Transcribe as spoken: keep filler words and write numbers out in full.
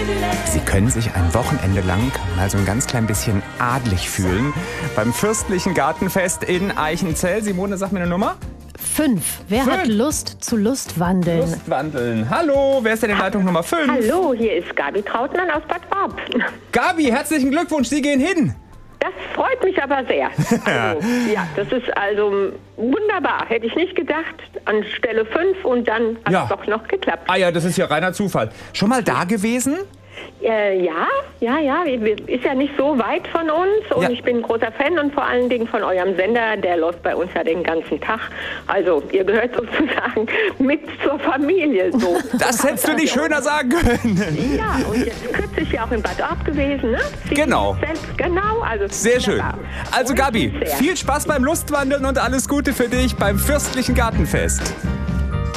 Sie können sich ein Wochenende lang mal so ein ganz klein bisschen adlig fühlen beim Fürstlichen Gartenfest in Eichenzell. Simone, sag mir eine Nummer. Fünf. Wer Fünf. hat Lust zu Lustwandeln? Lustwandeln. Hallo, wer ist denn in Leitung Nummer fünf? Hallo, hier ist Gabi Trautmann aus Bad Barb. Gabi, herzlichen Glückwunsch, Sie gehen hin. Das freut mich aber sehr. Also, ja, das ist also wunderbar. Hätte ich nicht gedacht. An Stelle fünf und dann hat Ja. es doch noch geklappt. Ah ja, das ist ja reiner Zufall. Schon mal da gewesen? Äh, ja, ja, ja. Ist ja nicht so weit von uns. Und Ja. ich bin ein großer Fan und vor allen Dingen von eurem Sender. Der läuft bei uns ja den ganzen Tag. Also, ihr gehört sozusagen mit zur Familie. So. Das hättest du nicht schöner sagen können. Ja, und jetzt kürzlich ja auch in Bad Orb gewesen, ne? Sie Genau. Selbst, genau. Also Sehr schön. wunderbar. Also Freut Gabi, mich sehr. viel Spaß beim Lustwandeln und alles Gute für dich beim Fürstlichen Gartenfest.